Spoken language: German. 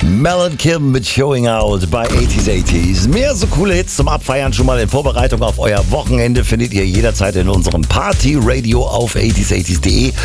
Mel and Kim mit Showing Out bei 80s. Mehr so coole Hits zum Abfeiern schon mal in Vorbereitung auf euer Wochenende findet ihr jederzeit in unserem Party-Radio auf 80s80s.de